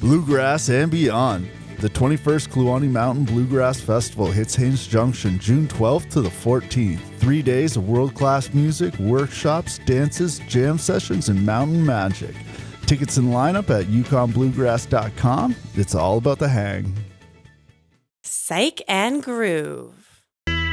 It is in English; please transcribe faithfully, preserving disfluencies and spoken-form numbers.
Bluegrass and beyond. The twenty-first Kluane Mountain Bluegrass Festival hits Haines Junction June twelfth to the fourteenth. Three days of world-class music, workshops, dances, jam sessions, and mountain magic. Tickets and lineup at yukon bluegrass dot com. It's all about the hang. Psych and Groove.